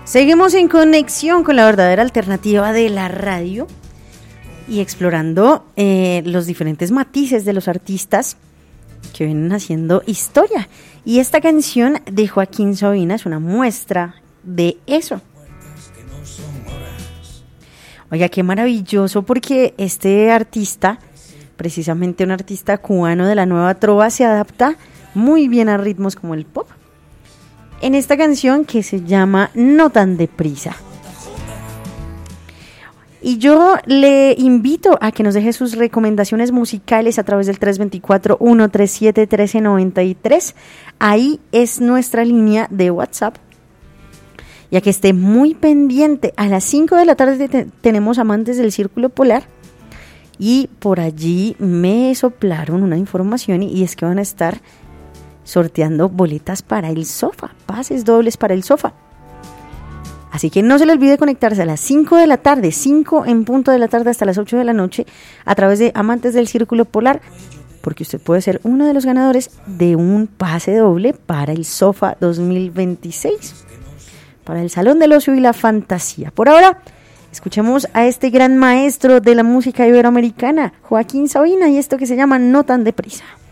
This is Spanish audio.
Seguimos en conexión con la verdadera alternativa de la radio y explorando los diferentes matices de los artistas que vienen haciendo historia. Y esta canción de Joaquín Sabina es una muestra de eso. Oiga, qué maravilloso, porque este artista, precisamente un artista cubano de la nueva trova, se adapta muy bien a ritmos como el pop. En esta canción que se llama No tan deprisa. Y yo le invito a que nos deje sus recomendaciones musicales a través del 324-137-1393. Ahí es nuestra línea de WhatsApp. Y a que esté muy pendiente. A las 5 de la tarde tenemos Amantes del Círculo Polar. Y por allí me soplaron una información y es que van a estar sorteando boletas para el sofá, pases dobles para el sofá. Así que no se le olvide conectarse a las 5 de la tarde, 5 en punto de la tarde hasta las 8 de la noche, a través de Amantes del Círculo Polar, porque usted puede ser uno de los ganadores de un pase doble para el sofá 2026, para el Salón del Ocio y la Fantasía. Por ahora, escuchemos a este gran maestro de la música iberoamericana, Joaquín Sabina, y esto que se llama No tan deprisa.